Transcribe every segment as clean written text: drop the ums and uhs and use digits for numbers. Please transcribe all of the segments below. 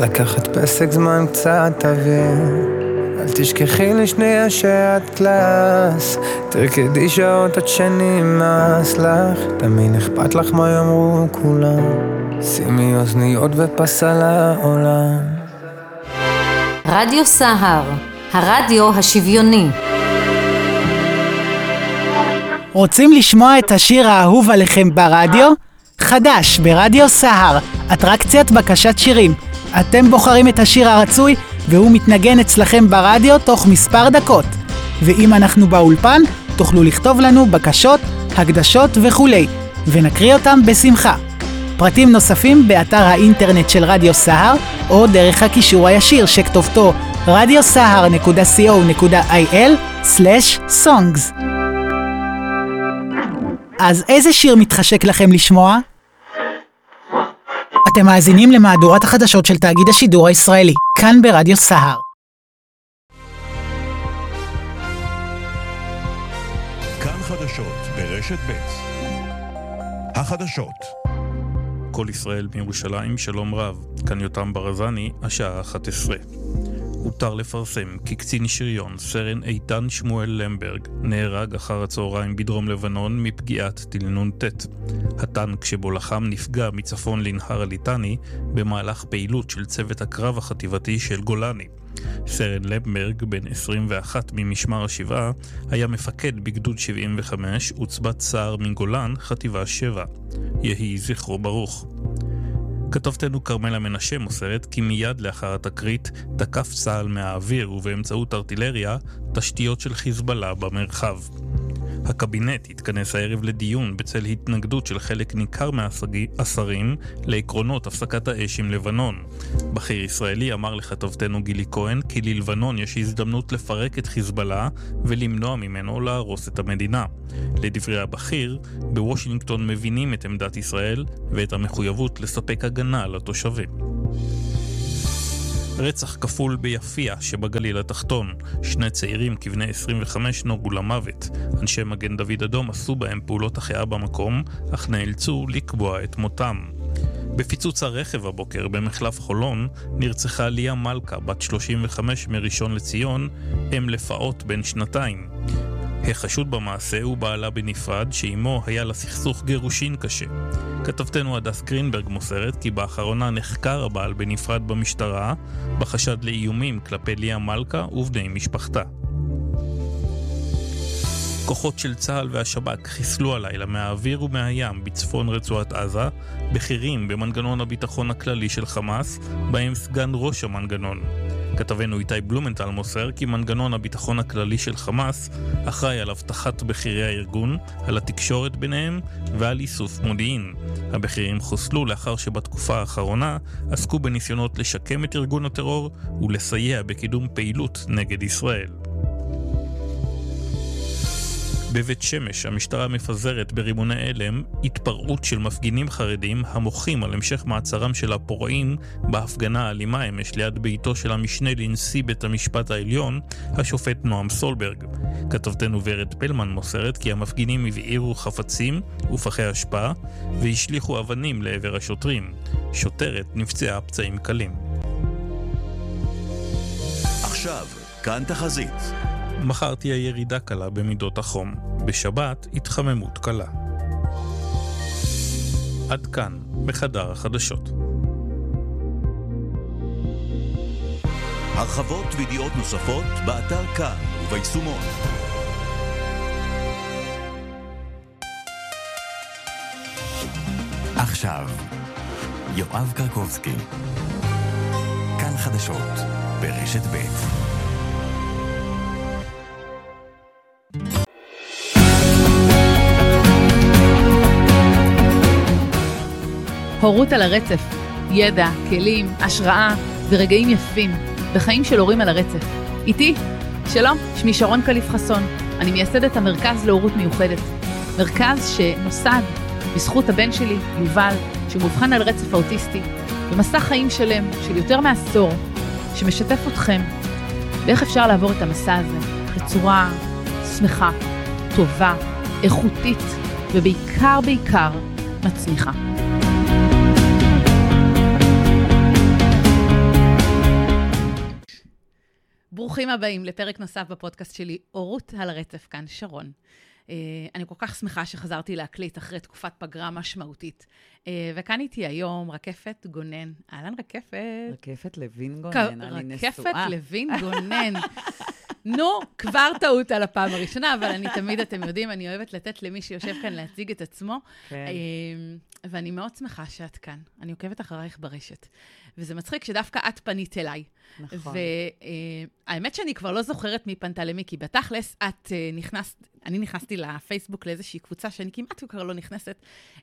לקחת פסק זמן קצת אוויר, אל תשכחי לשנייה שאת קלאס, תרקדי שעות עד שנמאס לך, תמיד אכפת לך מה יאמרו כולם, שימי אוזניות ופס על העולם. רדיו סהר, הרדיו השוויוני. רוצים לשמוע את השיר האהוב עליכם ברדיו? חדש ברדיו סהר, אטרקציית בקשת שירים. אתם בוחרים את השיר הרצוי והוא מתנגן אצלכם ברדיו תוך מספר דקות. ואם אנחנו באולפן, תוכלו לכתוב לנו בקשות, הקדשות וכולי, ונקריא אותם בשמחה. פרטים נוספים באתר האינטרנט של רדיו סהר, או דרך הקישור הישיר שכתובתו radiosahar.co.il/songs. אז איזה שיר מתחשק לכם לשמוע? אתם מאזינים למהדורת החדשות של תאגיד השידור הישראלי, כאן ברדיו סהר. כאן חדשות ברשת ב'. החדשות. כל ישראל מירושלים, שלום רב. כאן יותם ברזני, השעה 11. הותר לפרסם כי קצין שריון, סרן איתן שמואל למברג, נהרג אחר הצהריים בדרום לבנון מפגיעת טיל נ"ט. הטנק שבו לחם נפגע מצפון לנהר הליטני במהלך פעילות של צוות הקרב החטיבתי של גולני. סרן למברג, בן 21 ממשמר השבעה, היה מפקד בגדוד 75 וצבת סער מגולן, חטיבה 7. יהי זכרו ברוך. כתבתנו קרמלה מנשה מוסרת כי מיד לאחר התקרית תקף צה"ל מהאוויר ובאמצעות ארטילריה תשתיות של חיזבאללה במרחב. הקבינט התכנס הערב לדיון בצל התנגדות של חלק ניכר מהשרים לעקרונות הפסקת האש עם לבנון. בכיר ישראלי אמר לכתבתנו גילי כהן כי ללבנון יש הזדמנות לפרק את חיזבאללה ולמנוע ממנו להרוס את המדינה. לדברי הבכיר, בוושינגטון מבינים את עמדת ישראל ואת המחויבות לספק הגנה לתושבים. רצח כפול ביפיע שבגליל התחתון. 2 צעירים כבני 25 נורו למוות. אנשי מגן דוד אדום עשו בהם פעולות החייאה במקום, אך נאלצו לקבוע את מותם. בפיצוץ הרכב הבוקר במחלף חולון נרצחה ליה מלכה, בת 35 מראשון לציון, אם לפעוט בן 2. החשוד במעשה הוא בעלה בנפרד שאימו היה לסכסוך גירושין קשה. כתבתנו הדס גרינברג מוסרת כי באחרונה נחקר הבעל בנפרד במשטרה בחשד לאיומים כלפי ליה מלכה ובני משפחתה. כוחות של צה"ל והשב"כ חיסלו הלילה מהאוויר ומהים בצפון רצועת עזה בכירים במנגנון הביטחון הכללי של חמאס, בהם סגן ראש המנגנון. כתבנו איתי בלומנטל מוסר כי מנגנון הביטחון הכללי של חמאס אחראי על הבטחת בכירי הארגון, על התקשורת ביניהם ועל איסוף מודיעין. הבכירים חוסלו לאחר שבתקופה האחרונה עסקו בניסיונות לשקם את ארגון הטרור ולסייע בקידום פעילות נגד ישראל. בבית שמש המשטרה מפזרת ברימוני אלם התפרעות של מפגינים חרדים המוחים על המשך מעצרם של הפורעים בהפגנה האלימה אמש ליד ביתו של המשנה לנשיא בית המשפט העליון, השופט נועם סולברג. כתבתנו ורד פלמן מוסרת כי המפגינים הבעירו חפצים ופחי השפעה והשליחו אבנים לעבר השוטרים. שוטרת נפצעה פצעים קלים. עכשיו, כאן תחזית. מחר תהיה ירידה קלה במידות החום. בשבת התחממות קלה. עד כאן בחדר החדשות. הרחבות וידיעות נוספות באתר כאן וביישומון. עכשיו, יואב קרקובסקי. כאן חדשות ברשת ב'. הורות על הרצף, ידע, כלים, השראה ורגעים יפים בחיים של הורים על הרצף. איתי, שלום, שמי שרון קליף חסון, אני מייסדת המרכז להורות מיוחדת. מרכז שנוסד בזכות הבן שלי, יובל, שמובחן על רצף האוטיסטי, במסע חיים שלם של יותר מעשור, שמשתף אתכם ואיך אפשר לעבור את המסע הזה בצורה שמחה, טובה, איכותית ובעיקר מצמיחה. ברוכים הבאים לפרק נוסף בפודקאסט שלי, הורות על הרצף, כאן שרון. אני כל כך שמחה שחזרתי להקליט אחרי תקופת פגרה משמעותית. וכאן איתי היום רקפת גונן. אהלן רקפת. רקפת לוין גונן, אני נשואה. רקפת לוין גונן. נו, כבר טעות על הפעם הראשונה, אבל אני תמיד, אתם יודעים, אני אוהבת לתת למי שיושב כאן להציג את עצמו. כן. ואני מאוד שמחה שאת כאן. אני עוקבת אחרייך ברשת. וזה מצחיק שדווקא את פנית אליי. נכון. והאמת שאני כבר לא זוכרת מי פנתה למי, כי בתכלס אני נכנסתי לפייסבוק לאיזושהי קבוצה שאני כמעט כבר לא נכנסת,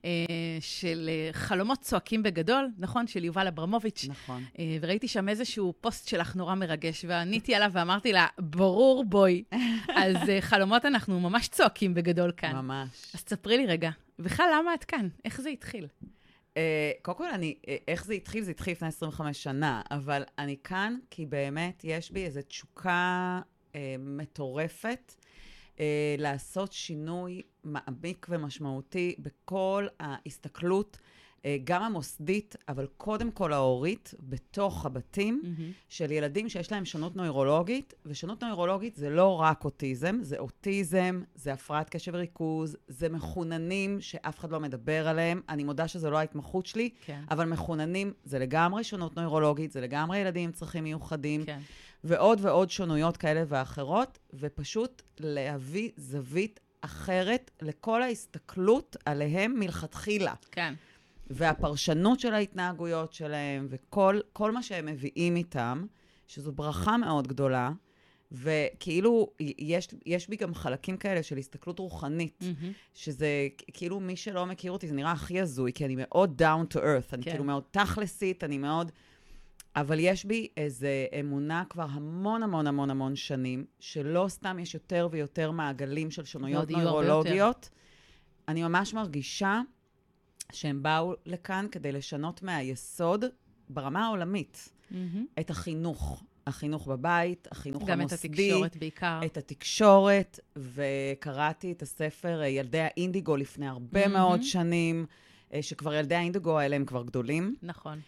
של חלומות צועקים בגדול, נכון? של יובל אברמוביץ'. נכון. וראיתי שם איזשהו פוסט שלך נורא מרגש, ועניתי עליו ואמרתי לה, ברור בואי. אז חלומות אנחנו ממש צועקים בגדול כאן. ממש. אז תספרי לי רגע, בכלל למה את כאן? איך זה התחיל? קודם כל, איך זה התחיל? זה התחיל לפני 25 שנה, אבל אני כאן כי באמת יש בי איזו תשוקה מטורפת, לעשות שינוי מעמיק ומשמעותי בכל ההסתכלות, גם המוסדית, אבל קודם כל ההורית, בתוך הבתים של ילדים שיש להם שונות נוירולוגית, ושונות נוירולוגית זה לא רק אוטיזם, זה אוטיזם, זה הפרעת קשב וריכוז, זה מחוננים שאף אחד לא מדבר עליהם. אני מודה שזה לא ההתמחות שלי, כן. אבל מחוננים זה לגמרי שונות נוירולוגית, זה לגמרי ילדים עם צרכים מיוחדים, כן. ועוד ועוד שונויות כאלה ואחרות, ופשוט להביא זווית אחרת לכל ההסתכלות עליהם מלכתחילה. כן. והפרשנות של ההתנהגויות שלהם, וכל מה שהם מביאים איתם, שזו ברכה מאוד גדולה, וכאילו, יש בי גם חלקים כאלה של הסתכלות רוחנית, שזה כאילו מי שלא מכיר אותי, זה נראה הכי הזוי, כי אני מאוד down to earth, אני כאילו מאוד תכלסית, אני מאוד... אבל יש בי איזו אמונה כבר המון המון המון המון שנים, שלא סתם יש יותר ויותר מעגלים של שונויות נוירולוגיות. אני ממש מרגישה שהם באו לכאן כדי לשנות מהיסוד ברמה העולמית את החינוך. החינוך בבית, החינוך המוסדי. גם את התקשורת בעיקר. את התקשורת, וקראתי את הספר ילדי האינדיגו לפני הרבה מאוד שנים, שכבר ילדי האינדיגו האלה הם כבר גדולים. נכון.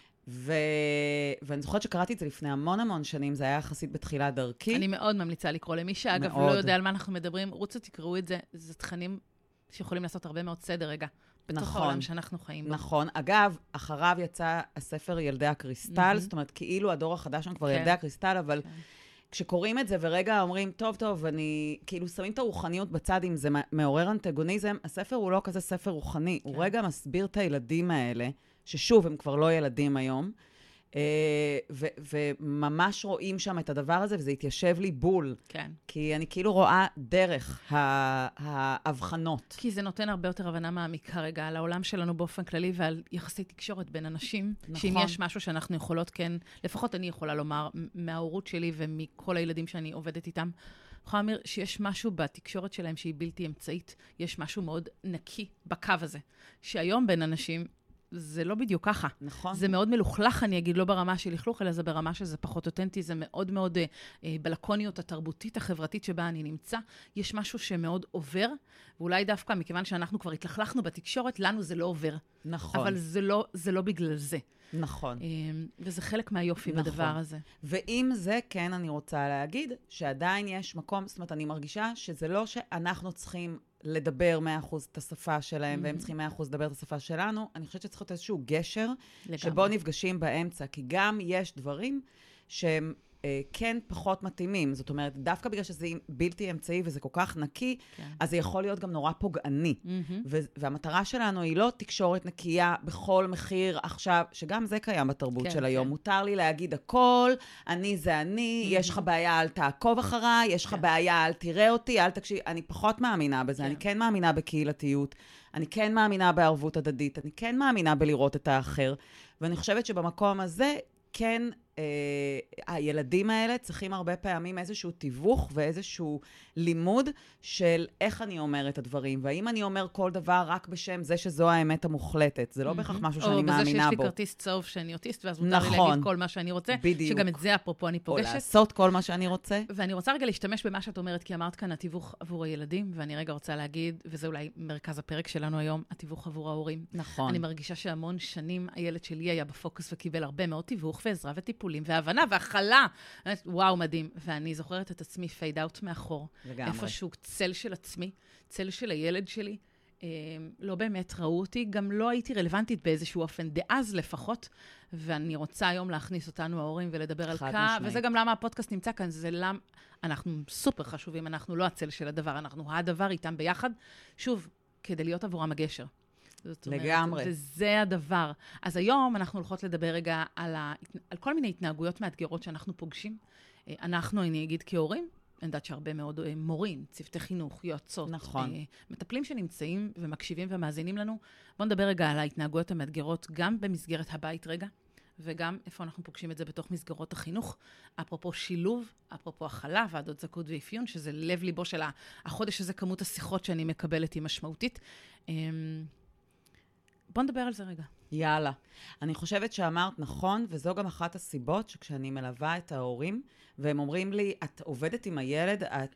ואני זוכרת שקראתי את זה לפני המון המון שנים, זה היה יחסית בתחילת דרכי. אני מאוד ממליצה לקרוא למי שאגב לא יודע על מה אנחנו מדברים, רוצו תקראו את זה, זה תכנים שיכולים לעשות הרבה מאוד סדר רגע, בתוך העולם שאנחנו חיים בו. נכון. אגב, אחריו יצא הספר ילדי הקריסטל, זאת אומרת, כאילו הדור החדש שם כבר ילדי הקריסטל, אבל כשקוראים את זה ורגע אומרים, טוב, אני, כאילו שמים את הרוחניות בצד, אם זה מעורר אנטגוניזם, הספר הוא לא כזה ספר רוחני, הוא רגע מסביר את הילדים האלה, ששוב, הם כבר לא ילדים היום, וממש רואים שם את הדבר הזה, וזה התיישב לי בול. כן. כי אני כאילו רואה דרך ההבחנות. כי זה נותן הרבה יותר הבנה מעמיקה רגע על העולם שלנו באופן כללי, ועל יחסי תקשורת בין אנשים. נכון. שאם יש משהו שאנחנו יכולות, כן, לפחות אני יכולה לומר, מההורות שלי ומכל הילדים שאני עובדת איתם, יכולה לומר שיש משהו בתקשורת שלהם שהיא בלתי אמצעית. יש משהו מאוד נקי בקו הזה. שהיום בין אנשים, זה לא בדיוק ככה. נכון. זה מאוד מלוכלך, אני אגיד, לא ברמה של לכלוך, אלא זה ברמה שזה פחות אותנטי, זה מאוד מאוד בלקוניות התרבותית, החברתית שבה אני נמצא. יש משהו שמאוד עובר, ואולי דווקא מכיוון שאנחנו כבר התלכלכנו בתקשורת, לנו זה לא עובר. נכון. אבל זה לא בגלל זה. נכון. וזה חלק מהיופי נכון. בדבר הזה. ועם זה, כן, אני רוצה להגיד שעדיין יש מקום, זאת אומרת, אני מרגישה שזה לא שאנחנו צריכים לדבר 100% את השפה שלהם, והם צריכים 100% לדבר את השפה שלנו. אני חושבת שצריך להיות איזשהו גשר, שבו נפגשים באמצע, כי גם יש דברים שהם כן פחות מתאימים. זאת אומרת, דווקא בגלל שזה בלתי אמצעי וזה כל כך נקי, אז זה יכול להיות גם נורא פוגעני. והמטרה שלנו היא לא תקשורת נקייה בכל מחיר עכשיו, שגם זה קיים בתרבות של היום. מותר לי להגיד הכל, אני זה אני, יש לך בעיה, אל תעקוב אחריי, יש לך בעיה, אל תראה אותי, אל תקשיב. אני פחות מאמינה בזה, אני כן מאמינה בקהילתיות, אני כן מאמינה בערבות הדדית, אני כן מאמינה בלראות את האחר. ואני חושבת שבמקום הזה, כן, הילדים האלה צריכים הרבה פעמים איזשהו תיווך ואיזשהו לימוד של איך אני אומר את הדברים, והאם אני אומר כל דבר רק בשם זה שזו האמת המוחלטת. זה לא בהכרח משהו שאני מאמינה בו. או בזה שיש לי כרטיס צהוב שאני אוטיסט, ואז מותר לי להגיד כל מה שאני רוצה, שגם את זה אפרופו אני פוגשת. או לעשות כל מה שאני רוצה. ואני רוצה רגע להשתמש במה שאת אומרת, כי אמרת כאן התיווך עבור הילדים, ואני רגע רוצה להגיד, וזה אולי מרכז הפרק שלנו היום, התיווך עבור ההורים. נכון. אני מרגישה שהמון שנים הילד שלי היה בפוקוס וקיבל הרבה מאוד תיווך ועזרה וטיפול טיפולים, והבנה והכלה. וואו, מדהים. ואני זוכרת את עצמי פייד אאוט מאחור. לגמרי. איפשהו צל של עצמי, צל של הילד שלי. לא באמת ראו אותי, גם לא הייתי רלוונטית באיזשהו אופן, דאז לפחות, ואני רוצה היום להכניס אותנו ההורים ולדבר על כך, וזה גם למה הפודקאסט נמצא כאן, זה למה אנחנו סופר חשובים, אנחנו לא הצל של הדבר, אנחנו הדבר איתם ביחד, שוב, כדי להיות עבורם הגשר. לגמרי. וזה הדבר. אז היום אנחנו הולכות לדבר רגע על כל מיני התנהגויות מאתגרות שאנחנו פוגשים. אני אגיד כהורים, אני יודעת שהרבה מאוד מורים, צוותי חינוך, יועצות, נכון. מטפלים שנמצאים ומקשיבים ומאזינים לנו. בואו נדבר רגע על ההתנהגויות המאתגרות, גם במסגרת הבית רגע, וגם איפה אנחנו פוגשים את זה בתוך מסגרות החינוך. אפרופו שילוב, אפרופו הכלה, ועדות זכאות ואפיון, שזה לב ליבו של החודש הזה, כמות השיחות שאני מקבלת היא משמעותית. בואו נדבר על זה רגע. יאללה. אני חושבת שאמרת נכון, וזו גם אחת הסיבות שכשאני מלווה את ההורים, והם אומרים לי, את עובדת עם הילד, את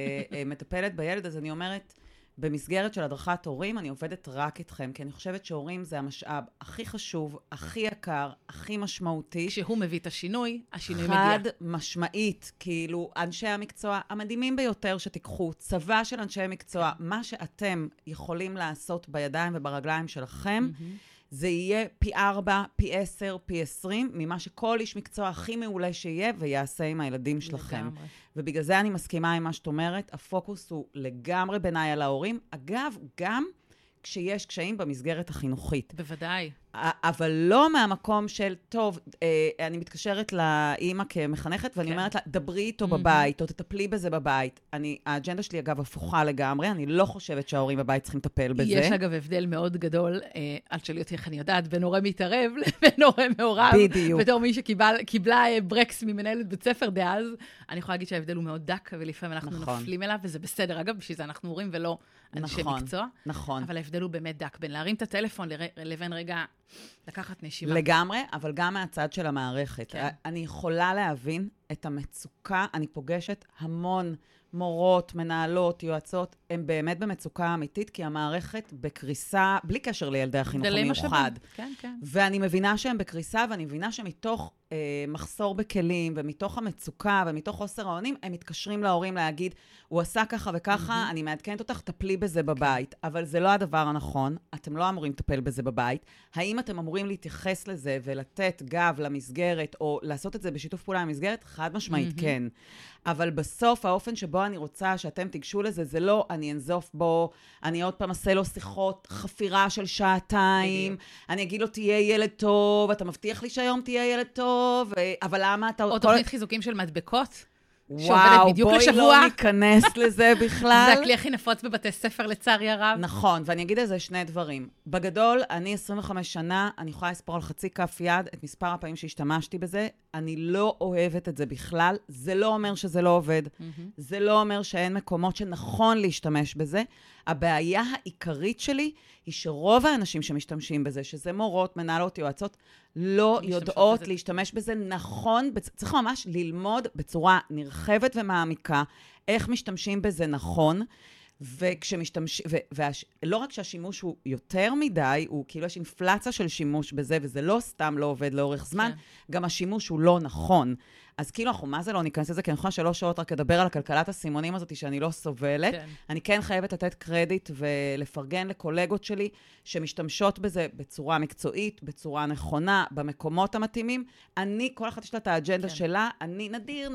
מטפלת בילד, אז אני אומרת, במסגרת של הדרכת הורים, אני עובדת רק איתכם, כי אני חושבת שהורים זה המשאב הכי חשוב, הכי יקר, הכי משמעותי. כשהוא מביא את השינוי מגיע. חד משמעית, כאילו, אנשי המקצוע המדהימים ביותר שתיקחו, צבא של אנשי מקצוע, מה שאתם יכולים לעשות בידיים וברגליים שלכם, זה יהיה פי 4, פי 10, פי 20, ממה שכל איש מקצוע הכי מעולה שיהיה, ויעשה עם הילדים שלכם. לגמרי. ובגלל זה אני מסכימה עם מה שאת אומרת, הפוקוס הוא לגמרי בעיניי על ההורים. אגב, גם כשיש קשיים במסגרת החינוכית. בוודאי. אבל לא מהמקום של, טוב, אני מתקשרת לאמא כמחנכת, ואני אומרת לה, דברי איתו בבית, או תטפלי בזה בבית. האג'נדה שלי, אגב, הפוכה לגמרי, אני לא חושבת שההורים בבית צריכים לטפל בזה. יש, אגב, הבדל מאוד גדול, אל תשאלי אותי איך אני יודעת, בין הורה מתערב לבין הורה מעורב. בדיוק. בתור מי שקיבלה ברקס ממנהלת בית ספר דאז, אני יכולה להגיד שההבדל הוא מאוד דק, ולפעמים אנחנו נופלים אליו, וזה בסדר. אגב, בשביל זה אנחנו הורים ולא אנשי מקצוע. נכון. אבל ההבדל הוא באמת דק, בין להרים את הטלפון לבין רגע לקחת נשימה. לגמרי, אבל גם מהצד של המערכת. כן. אני יכולה להבין את המצוקה, אני פוגשת המון מורות, מנהלות, יועצות, הן באמת במצוקה אמיתית, כי המערכת בקריסה, בלי קשר לילדי החינוך המיוחד. כן, כן. ואני מבינה שהן בקריסה, ואני מבינה שמתוך מחסור בכלים, ומתוך המצוקה, ומתוך חוסר האונים, הם מתקשרים להורים להגיד, הוא עשה ככה וככה, אני מעדכנת אותך, טפלי בזה בבית. אבל זה לא הדבר הנכון, אתם לא אמורים לטפל בזה בבית. האם אתם אמורים להתייחס לזה, ולתת גב למסגרת, או לעשות את זה בשיתוף פעולה למסגרת? חד משמעית, כן. אבל בסוף, האופן שבו אני רוצה שאתם תיגשו לזה, זה לא, אני אנזוף בו, אני עוד פעם אעשה לו שיחות חפירה של שעתיים, אני אגיד לו, תהיה ילד טוב, אתה מבטיח לי שהיום תהיה ילד טוב, אבל למה אתה... או תוכנית חיזוקים של מדבקות, וואו, בואי לא ניכנס לזה בכלל. זה הכלי הכי נפוץ בבתי ספר, לצערי הרב. נכון, ואני אגיד על זה שני דברים. בגדול, אני 25 שנה, אני יכולה לספור על חצי כף יד את מספר הפעמים שהשתמשתי בזה. אני לא אוהבת את זה בכלל. זה לא אומר שזה לא עובד. זה לא אומר שאין מקומות שנכון להשתמש בזה. הבעיה העיקרית שלי היא שרוב האנשים שמשתמשים בזה, שזה מורות, מנהלות, יועצות, לא יודעות להשתמש בזה נכון, צריך ממש ללמוד בצורה נרחבת ומעמיקה, איך משתמשים בזה נכון, ולא רק שהשימוש הוא יותר מדי, הוא כאילו יש אינפלציה של שימוש בזה, וזה לא סתם לא עובד לאורך זמן, גם השימוש הוא לא נכון. אז כאילו, מה זה לא ניכנס לזה? כי אני יכולה 3 שעות רק לדבר על כלכלת הסימונים הזאת שאני לא סובלת. אני כן חייבת לתת קרדיט ולפרגן לקולגות שלי שמשתמשות בזה בצורה מקצועית, בצורה נכונה, במקומות המתאימים. כל אחת יש לה את האג'נדה שלה, אני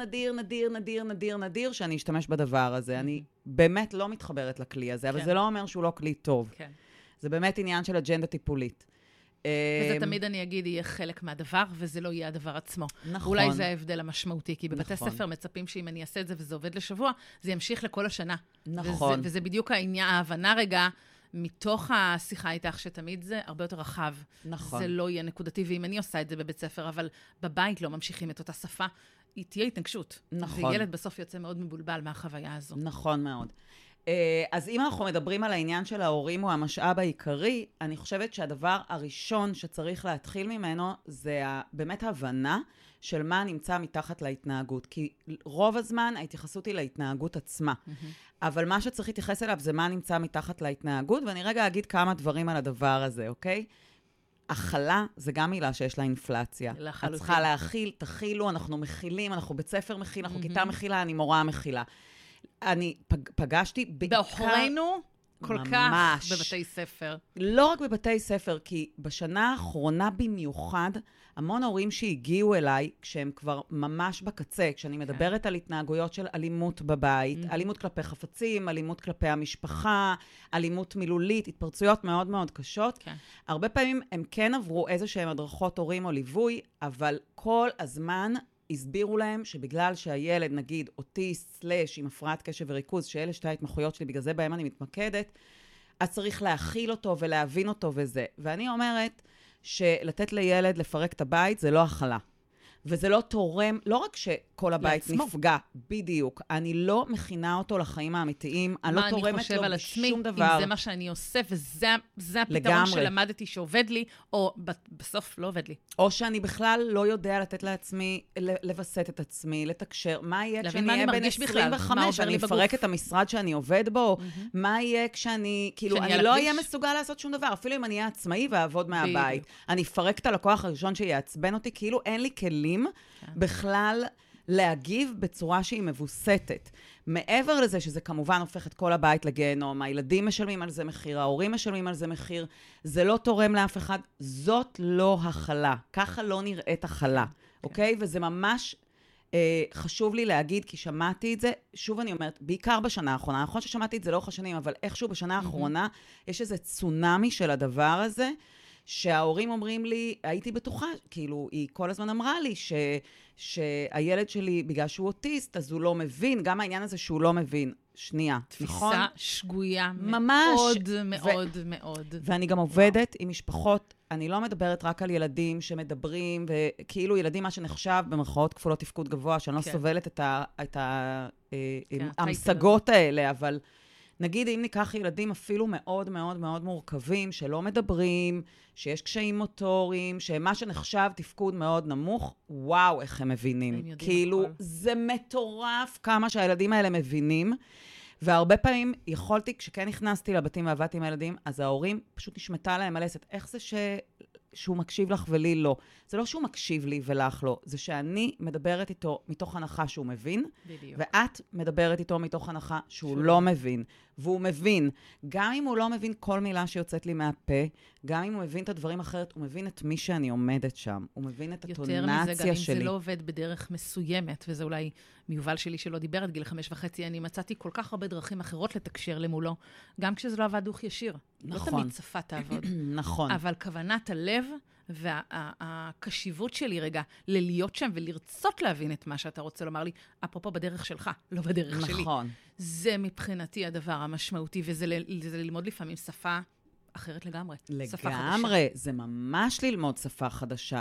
נדיר שאני אשתמש בדבר הזה. אני באמת לא מתחברת לכלי הזה, אבל זה לא אומר שהוא לא כלי טוב. זה באמת עניין של אג'נדה טיפולית. וזה תמיד אני אגיד, יהיה חלק מהדבר, וזה לא יהיה הדבר עצמו. נכון. אולי זה ההבדל המשמעותי, כי בבתי ספר מצפים שאם אני אעשה את זה וזה עובד לשבוע, זה ימשיך לכל השנה. נכון. וזה בדיוק ההבנה רגע, מתוך השיחה איתך, שתמיד זה הרבה יותר רחב. נכון. זה לא יהיה נקודתי, ואם אני עושה את זה בבית ספר, אבל בבית לא ממשיכים את אותה שפה, היא תהיה התנגשות. נכון. וילד בסוף יוצא מאוד מבולבל מהחוויה הזו. נכון מאוד. אז אם אנחנו מדברים על העניין של ההורים הוא המשאב העיקרי, אני חושבת שהדבר הראשון שצריך להתחיל ממנו זה באמת הבנה של מה נמצא מתחת להתנהגות. כי רוב הזמן ההתייחסות היא להתנהגות עצמה. אבל מה שצריך להתייחס אליו זה מה נמצא מתחת להתנהגות, ואני רגע אגיד כמה דברים על הדבר הזה, אוקיי? הכלה זה גם מילה שיש לה אינפלציה. לחלוטין. את צריכה להכיל, תכילו, אנחנו מכילים, אנחנו בית ספר מכיל, אנחנו כיתה מכילה, אני מורה מכילה. אני פגשתי בעיקר... בעוכרינו כל כך בבתי ספר. לא רק בבתי ספר, כי בשנה האחרונה במיוחד, המון הורים שהגיעו אליי, כשהם כבר ממש בקצה, כשאני מדברת על התנהגויות של אלימות בבית, אלימות כלפי חפצים, אלימות כלפי המשפחה, אלימות מילולית, התפרצויות מאוד מאוד קשות. הרבה פעמים הם כן עברו איזשהם הדרכות הורים או ליווי, אבל כל הזמן הסבירו להם שבגלל שהילד, נגיד, אוטיסט, עם הפרעת קשב וריכוז, שאלה שתי ההתמחויות שלי, בגלל זה בהם אני מתמקדת, אז צריך להכיל אותו ולהבין אותו וזה. ואני אומרת שלתת לילד לפרק את הבית זה לא הכלה. וזה לא תורם, לא רק שכל הבית נפגע, בדיוק. אני לא מכינה אותו לחיים האמיתיים, אני לא תורמת לו בשום דבר. אם זה מה שאני עושה, וזה הפתרון שלמדתי שעובד לי, או בסוף לא עובד לי. או שאני בכלל לא יודע לתת לעצמי, לבסט את עצמי, לתקשר. מה יהיה כשאני אהיה בן 25, אני אפרק את המשרד שאני עובד בו? מה יהיה כשאני, כאילו, אני לא אהיה מסוגל לעשות שום דבר, אפילו אם אני אהיה עצמאי ואעבוד מהבית. אני אפרק את הלקוח הראשון שיעצבן אותי, כאילו אין לי כלים בכלל להגיב בצורה שהיא מבוסתת. מעבר לזה שזה כמובן הופך את כל הבית לגיהנום, הילדים משלמים על זה מחיר, ההורים משלמים על זה מחיר, זה לא תורם לאף אחד, זאת לא הכלה. ככה לא נראית הכלה, אוקיי? וזה ממש חשוב לי להגיד, כי שמעתי את זה, שוב אני אומרת, בעיקר בשנה האחרונה, נכון ששמעתי את זה לאורך השנים, אבל איכשהו בשנה האחרונה יש איזה צונמי של הדבר הזה, שההורים אומרים לי, הייתי בטוחה, כאילו, היא כל הזמן אמרה לי שהילד שלי, בגלל שהוא אוטיסט, אז הוא לא מבין, גם העניין הזה שהוא לא מבין. שנייה, נכון? תפיסה שגויה ממש. מאוד מאוד מאוד. ואני גם עובדת עם משפחות, אני לא מדברת רק על ילדים שמדברים, וכאילו ילדים מה שנחשב במרכאות כפולות תפקוד גבוה, שאני לא סובלת את המשגות האלה, אבל נגיד אם ניקח ילדים אפילו מאוד מאוד מאוד מורכבים, שלא מדברים, שיש קשיים מוטוריים, שמה שנחשב תפקוד מאוד נמוך, וואו, איך הם מבינים. כאילו, זה מטורף כמה שהילדים האלה מבינים, והרבה פעמים יכולתי, כשכן נכנסתי לבתים ועבדתי עם הילדים, אז ההורים פשוט נשמטה להם הלסת. איך זה שהוא מקשיב לך ולי לא? זה לא שהוא מקשיב לי ולך לא, זה שאני מדברת איתו מתוך הנחה שהוא מבין, בדיוק. ואת מדברת איתו מתוך הנחה שהוא לא מבין. והוא מבין, גם אם הוא לא מבין כל מילה שיוצאת לי מהפה, גם אם הוא מבין את הדברים אחרת, הוא מבין את מי שאני עומדת שם. הוא מבין את הטונציה שלי. יותר מזה, גם אם זה לא עובד בדרך מסוימת, וזה אולי מיובל שלי שלא דיבר עד גיל 5.5, אני מצאתי כל כך הרבה דרכים אחרות לתקשר למולו, גם כשזה לא עבד דוך ישיר. נכון. לא תמיד צפה תעבוד. נכון. אבל כוונת הלב והקשיבות שלי רגע, ללהיות שם ולרצות להבין את מה שאתה רוצה לומר לי, אפרופו בדרך שלך, לא בדרך שלי. נכון. זה מבחינתי הדבר המשמעותי, וזה ללמוד לפעמים שפה אחרת לגמרי. לגמרי, זה ממש ללמוד שפה חדשה.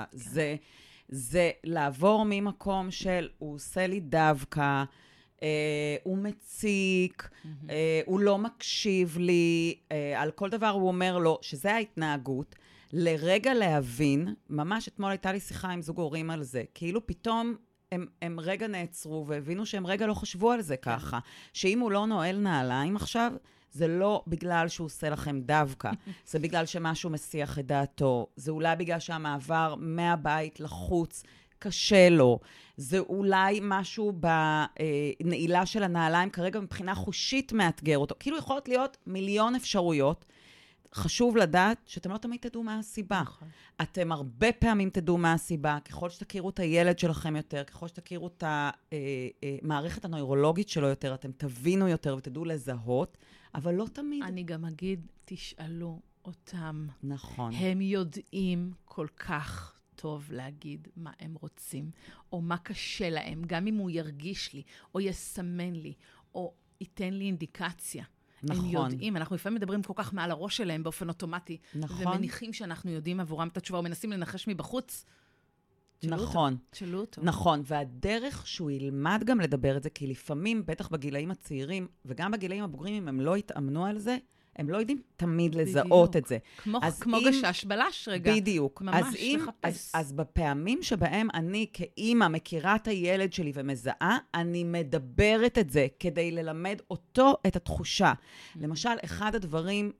זה לעבור ממקום של, הוא עושה לי דווקא, הוא מציק, הוא לא מקשיב לי, על כל דבר הוא אומר לו, שזה ההתנהגות, לרגע להבין, ממש אתמול הייתה לי שיחה עם זוג הורים על זה, כאילו פתאום הם רגע נעצרו והבינו שהם רגע לא חשבו על זה ככה, שאם הוא לא נועל נעליים עכשיו, זה לא בגלל שהוא עושה לכם דווקא, זה בגלל שמשהו מסיח את דעתו, זה אולי בגלל שהמעבר מהבית לחוץ קשה לו, זה אולי משהו בנעילה של הנעליים, כרגע מבחינה חושית מאתגר אותו, כאילו יכולות להיות מיליון אפשרויות, חשוב לדעת שאתם לא תמיד תדעו מה הסיבה. אתם הרבה פעמים תדעו מה הסיבה, ככל שתכירו את הילד שלכם יותר, ככל שתכירו את המערכת הנוירולוגית שלו יותר, אתם תבינו יותר ותדעו לזהות, אבל לא תמיד. אני גם אגיד, תשאלו אותם. נכון. הם יודעים כל כך טוב להגיד מה הם רוצים, או מה קשה להם, גם אם הוא ירגיש לי, או יסמן לי, או ייתן לי אינדיקציה. נכון. הם יודעים, אנחנו לפעמים מדברים כל כך מעל הראש שלהם באופן אוטומטי, נכון. ומניחים שאנחנו יודעים עבורם את התשובה, ומנסים לנחש מבחוץ. נכון. תשאלו אותו. נכון, והדרך שהוא ילמד גם לדבר את זה, כי לפעמים, בטח בגילאים הצעירים, וגם בגילאים הבוגרים, אם הם לא יתאמנו על זה, הם לא יודעים תמיד לזהות את זה. כמו גשש בלש רגע. בדיוק. ממש לחפש. אז בפעמים שבהם אני כאימא מכירה את הילד שלי ומזהה, אני מדברת את זה כדי ללמד אותו את התחושה. למשל, אחד הדברים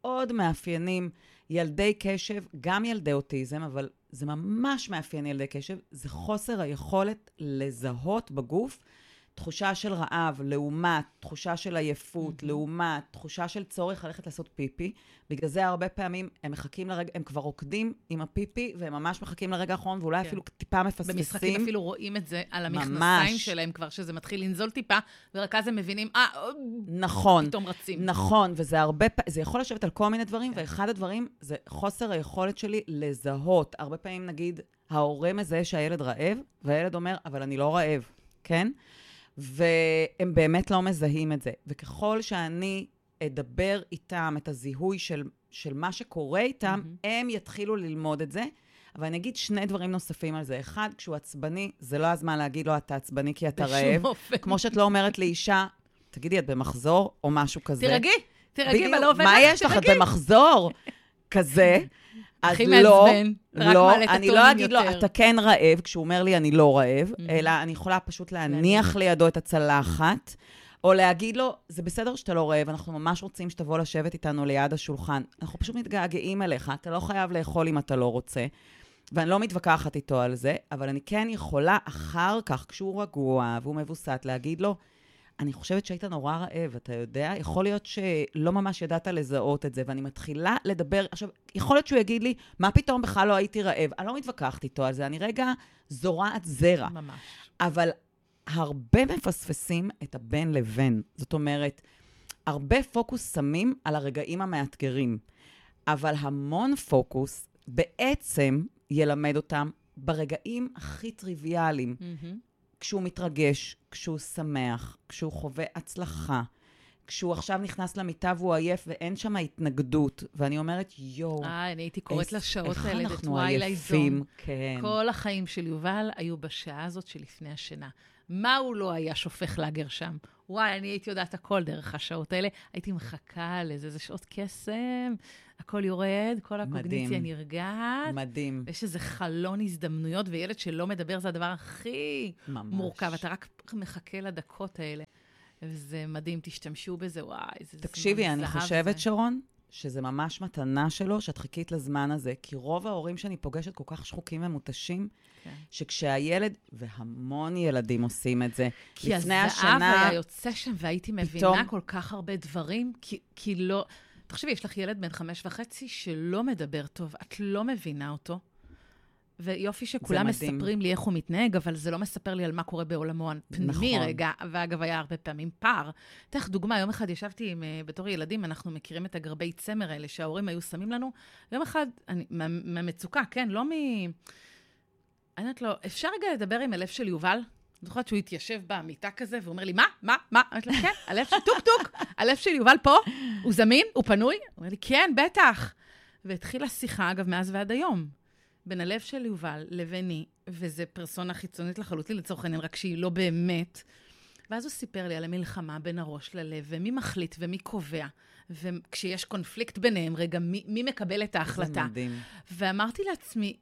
מאוד מאפיינים ילדי קשב, גם ילדי אוטיזם, אבל זה ממש מאפיין ילדי קשב, זה חוסר היכולת לזהות בגוף תחושה של רעב, לעומת תחושה של עייפות, לעומת תחושה של צורך ללכת לעשות פיפי. בגלל זה הרבה פעמים הם מחכים לרגע, הם כבר רוקדים עם הפיפי, והם ממש מחכים לרגע האחרון, ואולי אפילו טיפה מפספסים. במשחקים אפילו רואים את זה על המכנסיים שלהם כבר, שזה מתחיל לנזול טיפה, ורק אז הם מבינים, נכון, פתאום רצים. נכון, וזה הרבה, זה יכול לשבת על כל מיני דברים, ואחד הדברים זה חוסר היכולת שלי לזהות. הרבה פעמים נגיד, ההורה מזהה שהילד רעב, והילד אומר, אבל אני לא רעב, כן? והם באמת לא מזהים את זה. וככל שאני אדבר איתם את הזיהוי של מה שקורה איתם, הם יתחילו ללמוד את זה. אבל אני אגיד שני דברים נוספים על זה. אחד, כשהוא עצבני, זה לא הזמן להגיד לו, אתה עצבני כי אתה רעב. כמו שאת לא אומרת לאישה, תגידי, את במחזור או משהו כזה. תרגי, אבל לא עובד לך, מה יש לך? את במחזור כזה. אז לא, אני לא אגיד לו, אתה כן רעב, כשהוא אומר לי, אני לא רעב, אלא אני יכולה פשוט להניח לידו את הצלחת, או להגיד לו, זה בסדר שאתה לא רעב, אנחנו ממש רוצים שתבוא לשבת איתנו ליד השולחן, אנחנו פשוט מתגעגעים אליך, אתה לא חייב לאכול אם אתה לא רוצה, ואני לא מתווכחת איתו על זה, אבל אני כן יכולה אחר כך, כשהוא רגוע והוא מבוסת, להגיד לו, אני חושבת שהיית נורא רעב, אתה יודע? יכול להיות שלא ממש ידעת לזהות את זה, ואני מתחילה לדבר, עכשיו, יכול להיות שהוא יגיד לי, מה פתאום בכלל לא הייתי רעב? אני לא מתווכחת איתו על זה, אני רגע זורעת זרע. ממש. אבל הרבה מפספסים את הבן לבן. זאת אומרת, הרבה פוקוס שמים על הרגעים המאתגרים, אבל המון פוקוס בעצם ילמד אותם ברגעים הכי טריוויאליים. כשהוא מתרגש, כשהוא שמח, כשהוא חווה הצלחה, כשהוא עכשיו נכנס למיטה והוא עייף ואין שם התנגדות, ואני אומרת, אני הייתי קוראת לשעות האלה, את וואילי זון. כן. כל החיים של יובל היו בשעה הזאת שלפני השינה. מה הוא לא היה שופך לאגר שם? וואי, אני הייתי יודעת הכל דרך השעות האלה. הייתי מחכה לזה, זה שעות קסם, הכל יורד, כל הקוגניציה נרגעת. מדהים. יש איזה חלון הזדמנויות, וילד שלא מדבר זה הדבר הכי מורכב. אתה רק מחכה לדקות האלה. וזה מדהים, תשתמשו בזה, וואי, זה תקשיבי, אני חושבת, שרון, שזה ממש מתנה שלו, שאת חיכית לזמן הזה, כי רוב ההורים שאני פוגשת כל כך שחוקים ומותשים, שכשהילד, והמון ילדים עושים את זה, כי הזהב היה יוצא שם, והייתי מבינה כל כך הרבה דברים, כי לא... תחשבי, יש לך ילד בן 5.5 שלא מדבר טוב, את לא מבינה אותו, ויופי שכולם מספרים לי איך הוא מתנהג, אבל זה לא מספר לי על מה קורה בעולמו הפנימי רגע, ואגב היה הרבה פעמים פער. תך דוגמה, יום אחד ישבתי בתור ילדים, אנחנו מכירים את הגרבי צמר האלה, שההורים היו שמים לנו, יום אחד, מהמצוקה, כן, לא אני אומרת לו, אפשר רגע לדבר עם הלב של יובל? אני זוכרת שהוא התיישב במיטה כזה, והוא אומר לי, מה? אני אומרת לו, כן, הלב של טוק, הלב של יובל פה, הוא זמין, הוא פנוי? הוא אומר לי, כן, בטח. והתחילה שיחה, אגב, מאז ועד היום. בין הלב של יובל לביני, וזה פרסונה חיצונית לחלוטין, לצורך העניין, רק שהיא לא באמת. ואז הוא סיפר לי על המלחמה בין הראש ללב, ומי מחליט ומי קובע, וכשיש קונפליקט ביניהם, רגע, מי מקבל את ההחלטה. זה מדהים. ואמרתי לעצמי,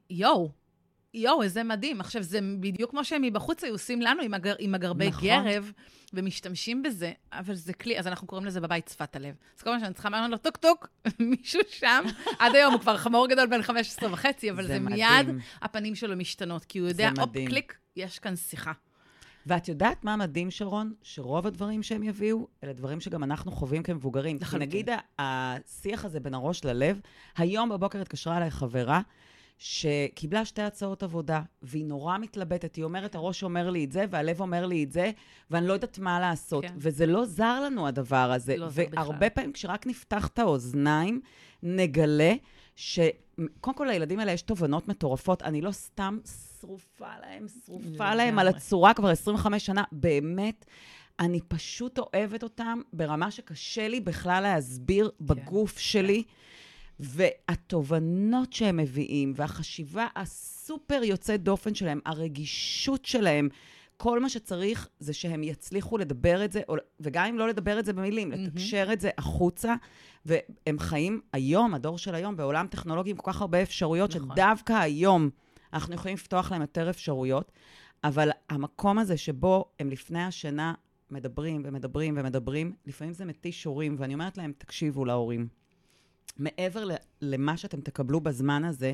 איזה מדהים. עכשיו, זה בדיוק כמו שהם מבחוץ היו עושים לנו עם הגרבי גרב, ומשתמשים בזה, אבל זה כלי, אז אנחנו קוראים לזה בבית שפת הלב. אז כל מה שאני צריכה אמרנו לו, טוק, מישהו שם, עד היום הוא כבר חמור גדול בין 15.5, אבל זה מיד הפנים שלו משתנות, כי הוא יודע, קליק, יש כאן שיחה. ואת יודעת מה מדהים, שרון? שרוב הדברים שהם יביאו, אלה דברים שגם אנחנו חווים כמבוגרים. כי נגיד, השיח הזה בין הראש ללב, היום בבוקר התקשרה אליי חברה, שקיבלה 2 הצעות עבודה, והיא נורא מתלבטת, היא אומרת, הראש אומר לי את זה, והלב אומר לי את זה, ואני לא יודעת מה לעשות. כן. וזה לא זר לנו הדבר הזה. לא והרבה פעמים, כשרק נפתח את האוזניים, נגלה שקודם כל לילדים האלה יש תובנות מטורפות, אני לא סתם שרופה להם על הצורה כבר 25 שנה, באמת, אני פשוט אוהבת אותם ברמה שקשה לי בכלל להסביר בגוף שלי, והתובנות שהם מביאים, והחשיבה הסופר יוצאת דופן שלהם, הרגישות שלהם, כל מה שצריך זה שהם יצליחו לדבר את זה, וגם אם לא לדבר את זה במילים, לתקשר את זה החוצה, והם חיים היום, הדור של היום, בעולם טכנולוגי עם כל כך הרבה אפשרויות, שדווקא היום אנחנו יכולים לפתוח להם יותר אפשרויות, אבל המקום הזה שבו הם לפני השינה מדברים ומדברים ומדברים, לפעמים זה מתיש הורים, ואני אומרת להם, תקשיבו להורים. מעבר למה שאתם תקבלו בזמן הזה,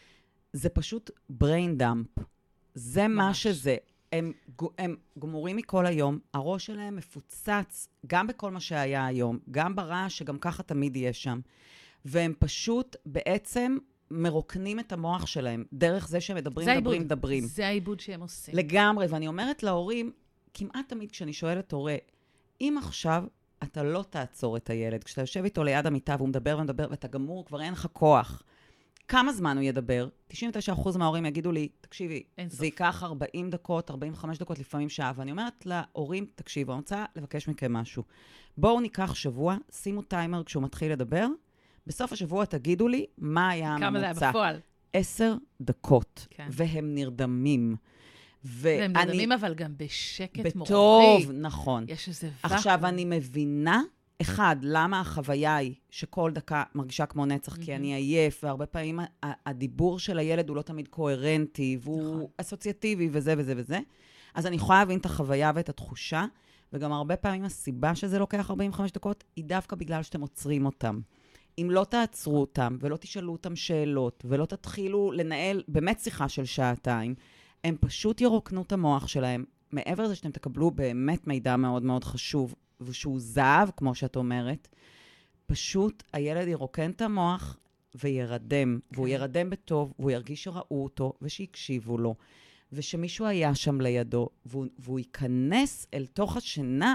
זה פשוט brain dump. זה מה שזה. הם גמורים מכל היום, הראש שלהם מפוצץ, גם בכל מה שהיה היום, גם ברעש שגם ככה תמיד יהיה שם. והם פשוט בעצם מרוקנים את המוח שלהם, דרך זה שהם מדברים. זה העיבוד שהם עושים. לגמרי, ואני אומרת להורים, כמעט תמיד כשאני שואלת הורה, אם עכשיו אתה לא תעצור את הילד, כשאתה יושב איתו ליד המיטה והוא מדבר ומדבר, ואתה גמור, כבר אין לך כוח, כמה זמן הוא ידבר? 99% מההורים יגידו לי, תקשיבי, זה ייקח 40 דקות, 45 דקות, לפעמים שעה. ואני אומרת להורים, תקשיבו, אני רוצה לבקש מכם משהו. בואו ניקח שבוע, שימו טיימר כשהוא מתחיל לדבר, בסוף השבוע תגידו לי מה היה הממוצע. כמה זה היה בפועל? 10 דקות, כן. והם נרדמים. והם נרדמים אבל גם בשקט מוחי. בטוב, נכון. יש איזה ואקום. עכשיו אני מבינה, אחד, למה החוויה היא שכל דקה מרגישה כמו נצח, כי אני עייף, והרבה פעמים הדיבור של הילד הוא לא תמיד קוהרנטי, והוא אסוציאטיבי וזה וזה וזה. אז אני יכולה להבין את החוויה ואת התחושה, וגם הרבה פעמים הסיבה שזה לוקח 45 דקות, היא דווקא בגלל שאתם עוצרים אותם. אם לא תעצרו אותם, ולא תשאלו אותם שאלות, ולא תתחילו לנהל באמת שיחה של שעתיים, הם פשוט ירוקנו את המוח שלהם. מעבר לזה שאתם תקבלו באמת מידע מאוד מאוד חשוב, ושהוא זהב, כמו שאת אומרת, פשוט הילד ירוקן את המוח וירדם, והוא ירדם בטוב, והוא ירגיש שראו אותו, ושיקשיבו לו, ושמישהו היה שם לידו, והוא ייכנס אל תוך השינה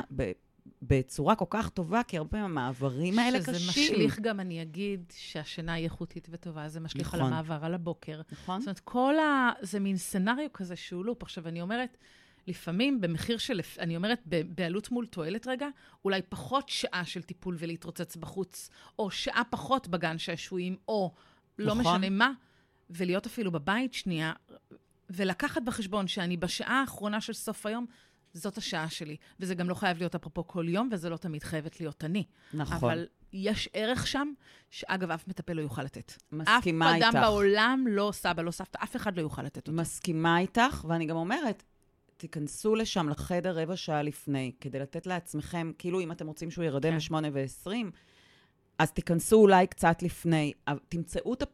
בצורה כל כך טובה, כי הרבה פעמים המעברים האלה קשים. שזה משליך גם, אני אגיד, שהשינה היא איכותית וטובה, זה משליך נכון. על המעבר, על הבוקר. נכון. זאת אומרת, זה מין סנריו כזה שהוא לופ. עכשיו, אני אומרת, לפעמים במחיר של, אני אומרת, בעלות מול תועלת רגע, אולי פחות שעה של טיפול ולהתרוצץ בחוץ, או שעה פחות בגן שעשועים, או לא נכון. משנה מה, ולהיות אפילו בבית שנייה, ולקחת בחשבון שאני בשעה האחרונה של סוף היום, זאת השעה שלי. וזה גם לא חייב להיות אפרופו כל יום, וזה לא תמיד חייבת להיות אני. נכון. אבל יש ערך שם, שאגב, אף מטפל לא יוכל לתת. מסכימה איתך. אף אדם בעולם, לא סבא, לא סבתא, אף אחד לא יוכל לתת אותו. מסכימה איתך, ואני גם אומרת, תיכנסו לשם לחדר רבע שעה לפני, כדי לתת לעצמכם, כאילו אם אתם רוצים שהוא ירדם ל8:20, אז תיכנסו אולי קצת לפני, תמצאו את